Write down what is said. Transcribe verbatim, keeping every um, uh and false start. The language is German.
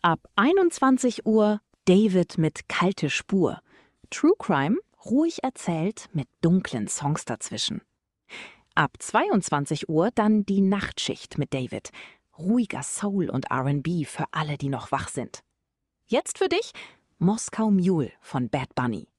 Ab einundzwanzig Uhr David mit Kalte Spur. True Crime, ruhig erzählt mit dunklen Songs dazwischen. Ab zweiundzwanzig Uhr dann die Nachtschicht mit David. Ruhiger Soul und R and B für alle, die noch wach sind. Jetzt für dich Moskau Mule von Bad Bunny.